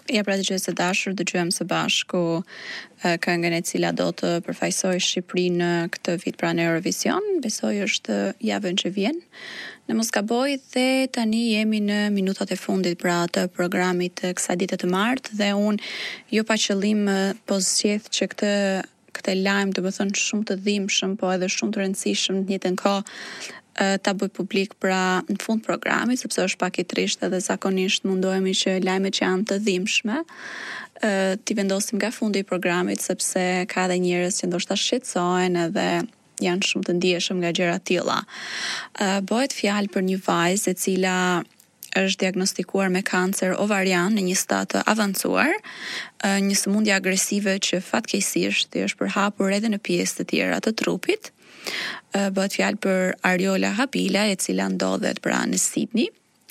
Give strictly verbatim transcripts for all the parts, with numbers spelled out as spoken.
Ja, pra dëgjues të dashur, dëgjojmë së bashku uh, këngën e cila do të përfaqësojë Shqipërinë në këtë vit pranë Eurovision. Besoj është javën që vjen. Në mos gaboj, dhe tani jemi në minutat e fundit pra të programit të kësaj dite të martë, dhe unë jo pa qëllim po zgjedh që këtë këtë lajm, do të thënë shumë të dhimbshëm, po edhe shumë të rëndësishëm në të njëjtën kohë ta bëj publik pra në fund programit, sepse është pak i trisht dhe zakonisht mundohemi që lajmet që janë të dhimbshme t'i vendosim nga fundi i programit, sepse ka edhe njerëz që ndoshta shqetësohen edhe janë shumë të ndjeshëm nga gjëra të tilla. Bëhet fjalë për një vajzë e cila është diagnostikuar me kancer ovarian në një stad të avancuar, një sëmundje agresive që fatkeqësisht i është përhapur edhe në pjesë të tjera të trupit. Bëhet fjalë për Ariola Habila, e cila ndodhet pra në Sydney.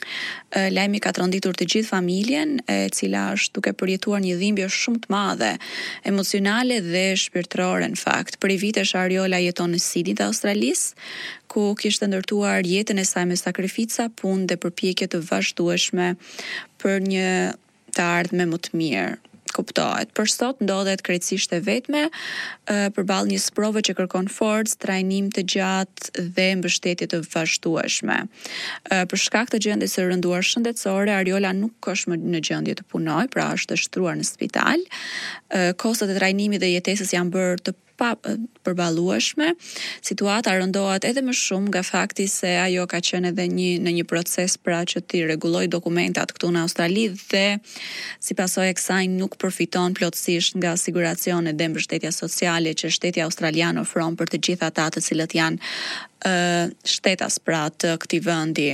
Lajmi ka tronditur të gjithë familjen, e cila është duke përjetuar një dhimbje shumë të madhe, emocionale dhe shpirtërore në fakt. Për vitesh Ariola jeton në Sydney të Australisë, ku kishte ndërtuar jetën e saj me sakrifica, punë dhe përpjekje të vazhdueshme për një të ardhme më të mirë. Kuptohet. Për sot ndodhet krejtësisht e vetme uh, përballë një sprove që kërkon forcë, trajnim të gjatë dhe mbështetje të vazhdueshme. Uh, për shkak të gjendjes së rënduar shëndetësore, Ariola nuk është më në gjendje të punojë, pra është shtruar në spital. Uh, kostot e trajnimit dhe jetesës janë bërë të pa përballueshme. Situata rëndohet edhe më shumë nga fakti se ajo ka qenë edhe një në një proces pra që t'i rregulloj dokumentat këtu në Australi dhe si pasojë e kësaj nuk përfiton plotësisht nga siguracionet dhe mbështetja sociale që shteti australian ofron për të gjithë ata të cilët janë uh, shtetas pra të këtij vendi.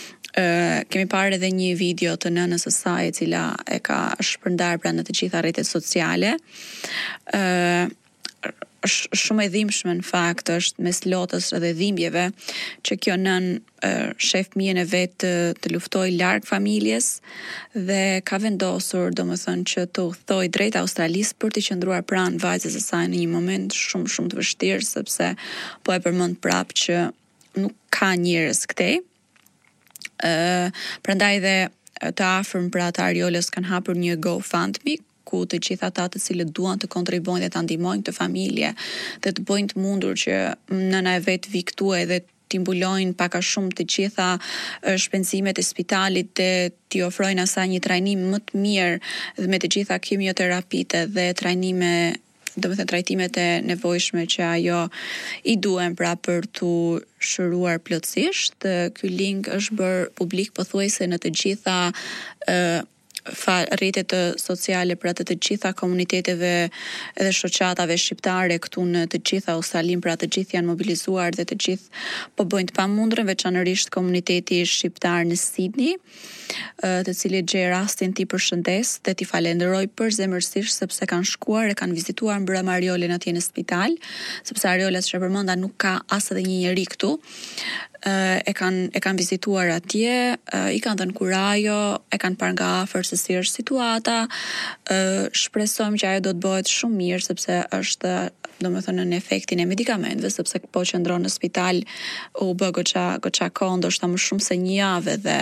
Uh, kemi parë edhe një video të nënës së saj e cila e ka shpërndar pra në të gjitha rrjetet sociale. Uh, është shumë e dhimbshme në fakt, është mes lotës edhe dhimbjeve që kjo nën uh, shef fëmijën e vet të, të luftoj larg familjes dhe ka vendosur domethënë që të udhtoj drejt Australisë për të qëndruar pranë vajzës së saj në një moment shumë shumë të vështirë, sepse po e përmend prap që nuk ka njerëz këtej. Uh, prandaj dhe të afërm pra të Ariolës kanë hapur një GoFundMe ku të gjithë ata të cilët duan të kontribuojnë dhe të ndihmojnë këtë familje dhe të bëjnë të mundur që nëna e vet vi këtu edhe t'i mbulojnë pak a shumë të gjitha shpenzimet e spitalit dhe t'i ofrojnë asaj një trajnim më të mirë dhe me të gjitha kimioterapitë dhe trajnime, domethënë trajtimet e nevojshme që ajo i duhen pra për t'u shëruar plotësisht. Ky link është bërë publik pothuajse në të gjitha uh, fa rrjetet sociale pra të të gjitha komuniteteve edhe shoqatave shqiptare këtu në të gjitha Australinë, pra të gjithë janë mobilizuar dhe të gjithë po bëjnë të pamundurën, veçanërisht komuniteti shqiptar në Sydney, të cilët gjej rastin ti përshëndes dhe ti falenderoj përzemërsisht sepse kanë shkuar e kanë vizituar mbrëm Ariolën atje në spital, sepse Ariola, siç e përmenda, nuk ka as edhe një njerëz këtu. Uh, e kanë e kanë vizituar atje, uh, i kanë dhënë kurajo, e kanë parë nga afër se si është situata. Uh, shpresojmë që ajo do të bëhet shumë mirë sepse është, domethënë, në efektin e medikamenteve, sepse po qëndron në spital u bë goxha goxha kohë, ndoshta më shumë se një javë dhe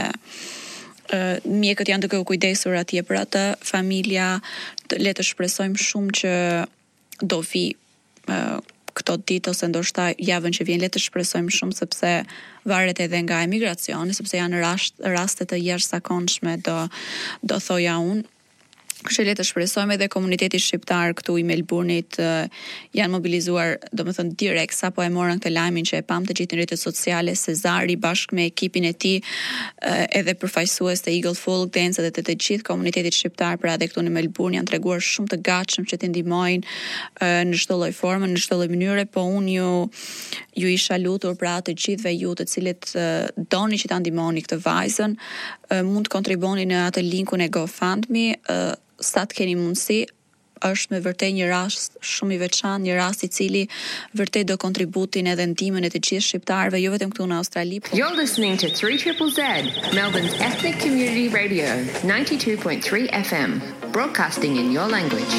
uh, mjekët janë duke u kujdesur atje për atë. Familja të, le të shpresojmë shumë që do vi uh, këto ditë ose ndoshta javën që vjen, le të shpresojmë shumë sepse varet edhe nga emigracioni, sepse janë rast, raste të jashtëzakonshme do do thoja unë. Kështu le të shpresojmë edhe komuniteti shqiptar këtu i Melbourne-it uh, janë mobilizuar, domethënë direkt sapo e morën këtë lajmin që e pam të gjithë në rrjetet sociale, Sezari bashkë me ekipin e tij uh, edhe përfaqësues të Eagle Folk Dance dhe të të gjithë komunitetit shqiptar pra edhe këtu në Melbourne janë treguar shumë të gatshëm që të ndihmojnë uh, në çdo lloj forme, në çdo lloj mënyre, po unë ju ju isha lutur pra të gjithëve ju të cilët uh, doni që ta ndihmoni këtë vajzën, uh, mund të kontribuoni në atë linkun e GoFundMe. uh, sa të keni mundësi, është me vërtet një rast shumë i veçantë, një rast i cili vërtet do kontributin edhe ndihmën e të gjithë shqiptarëve, jo vetëm këtu në Australi. Po... You're listening to three triple Z, Melbourne's ethnic community radio, ninety-two point three F M, broadcasting in your language.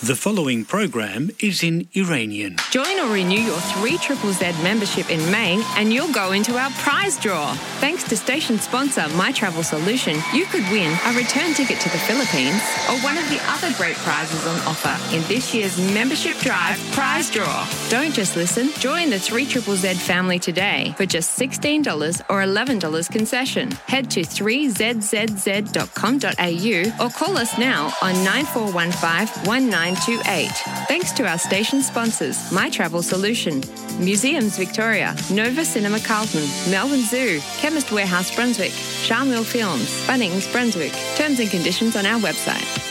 The following program is in Iranian. Join or renew your three Z Z Z membership in May and you'll go into our prize draw. Thanks to station sponsor My Travel Solution, you could win a return ticket to the Philippines or one of the other great prizes on offer in this year's Membership Drive prize draw. Don't just listen, join the three Z Z Z family today for just sixteen dollars or eleven dollars concession. Head to three z z z dot com dot a u or call us now on nine four one five, one nine two eight. Thanks to our station sponsors, My Travel Solution, Museums Victoria, Nova Cinema Carlton, Melbourne Zoo, Chemist Warehouse Brunswick, Charmel Films, Bunnings Brunswick. Terms and conditions on our website.